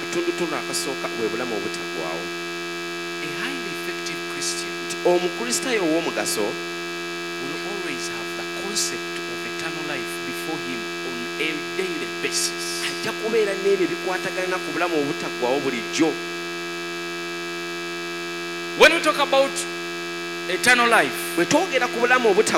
akatundutundu akasooka bwe bulamu obutaggwaawo. A highly effective Christian Omukristaayo ow'omugaso will always have the concept of eternal life before him on a daily basis. ajja kubeera n'ebyo bikwatagana ku bulamu obutaggwaawo bulijjo. When we talk about eternal life, bwe twogera ku bulamu